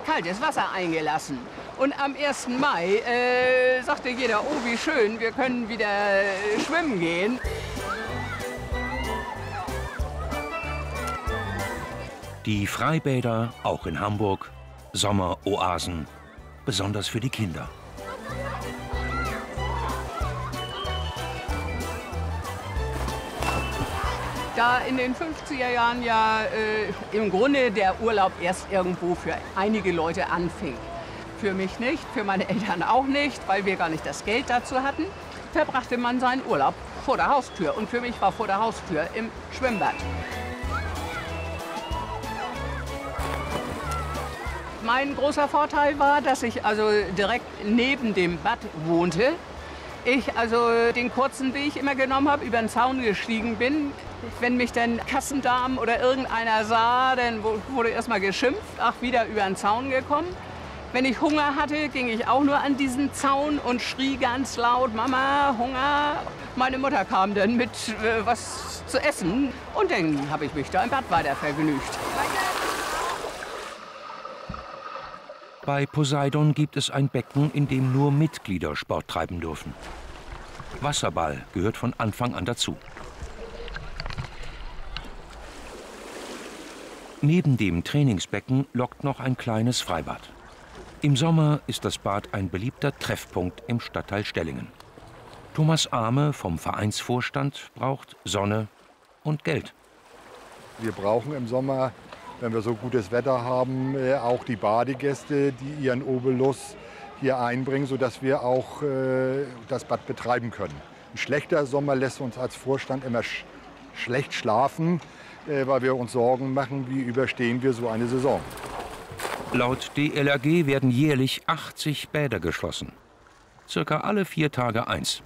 kaltes Wasser eingelassen. Und am 1. Mai sagte jeder, oh wie schön, wir können wieder schwimmen gehen. Die Freibäder, auch in Hamburg, Sommeroasen, besonders für die Kinder. Da in den 50er Jahren ja im Grunde der Urlaub erst irgendwo für einige Leute anfing. Für mich nicht, für meine Eltern auch nicht, weil wir gar nicht das Geld dazu hatten, verbrachte man seinen Urlaub vor der Haustür. Und für mich war vor der Haustür im Schwimmbad. Mein großer Vorteil war, dass ich also direkt neben dem Bad wohnte. Ich also den kurzen Weg immer genommen habe, über den Zaun gestiegen bin. Wenn mich dann Kassendamen oder irgendeiner sah, dann wurde erst mal geschimpft, ach, wieder über den Zaun gekommen. Wenn ich Hunger hatte, ging ich auch nur an diesen Zaun und schrie ganz laut, Mama, Hunger. Meine Mutter kam dann mit was zu essen und dann habe ich mich da im Bad weiter vergnügt. Bei Poseidon gibt es ein Becken, in dem nur Mitglieder Sport treiben dürfen. Wasserball gehört von Anfang an dazu. Neben dem Trainingsbecken lockt noch ein kleines Freibad. Im Sommer ist das Bad ein beliebter Treffpunkt im Stadtteil Stellingen. Thomas Ahme vom Vereinsvorstand braucht Sonne und Geld. Wir brauchen im Sommer, wenn wir so gutes Wetter haben, auch die Badegäste, die ihren Obolus hier einbringen, sodass wir auch das Bad betreiben können. Ein schlechter Sommer lässt uns als Vorstand immer schlecht schlafen, weil wir uns Sorgen machen, wie überstehen wir so eine Saison. Laut DLRG werden jährlich 80 Bäder geschlossen. Circa alle 4 Tage eins.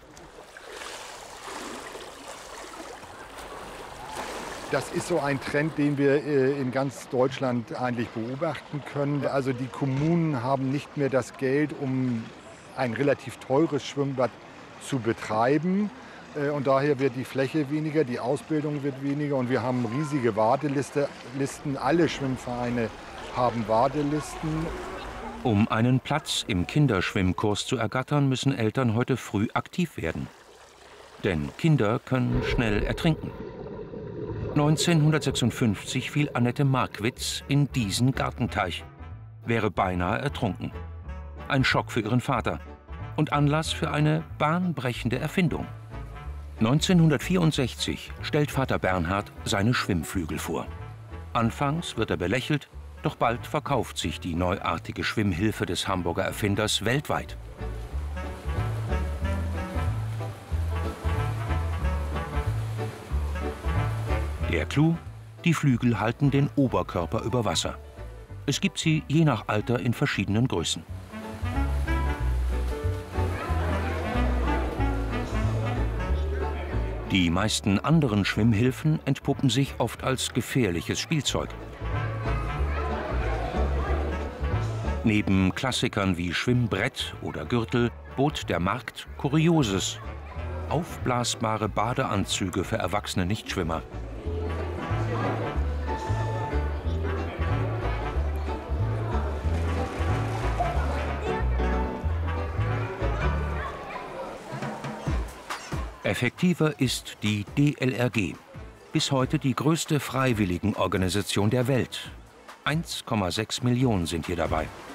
Das ist so ein Trend, den wir in ganz Deutschland eigentlich beobachten können. Also die Kommunen haben nicht mehr das Geld, um ein relativ teures Schwimmbad zu betreiben. Und daher wird die Fläche weniger, die Ausbildung wird weniger und wir haben riesige Wartelisten. Alle Schwimmvereine haben Wartelisten. Um einen Platz im Kinderschwimmkurs zu ergattern, müssen Eltern heute früh aktiv werden. Denn Kinder können schnell ertrinken. 1956 fiel Annette Markwitz in diesen Gartenteich, wäre beinahe ertrunken. Ein Schock für ihren Vater und Anlass für eine bahnbrechende Erfindung. 1964 stellt Vater Bernhard seine Schwimmflügel vor. Anfangs wird er belächelt, doch bald verkauft sich die neuartige Schwimmhilfe des Hamburger Erfinders weltweit. Der Clou: die Flügel halten den Oberkörper über Wasser. Es gibt sie je nach Alter in verschiedenen Größen. Die meisten anderen Schwimmhilfen entpuppen sich oft als gefährliches Spielzeug. Neben Klassikern wie Schwimmbrett oder Gürtel bot der Markt Kurioses: aufblasbare Badeanzüge für erwachsene Nichtschwimmer. Effektiver ist die DLRG, bis heute die größte Freiwilligenorganisation der Welt. 1,6 Millionen sind hier dabei.